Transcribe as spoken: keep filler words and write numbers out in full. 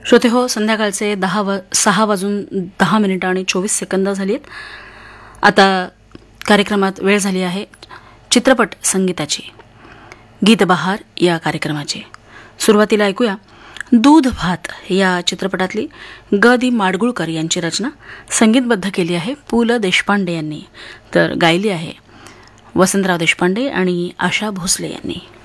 श्रोते हो, संध्याकाळचे दहा व सहा वाजून दहा मिनिटं आणि चोवीस सेकंद झाली आहेत. आता कार्यक्रमात वेळ झाली आहे चित्रपट संगीताची. गीतबहार या कार्यक्रमाची सुरुवातीला ऐकूया दूध भात या चित्रपटातली ग दि माडगुळकर यांची रचना. संगीतबद्ध केली आहे पु ल देशपांडे यांनी, तर गायली आहे वसंतराव देशपांडे आणि आशा भोसले यांनी.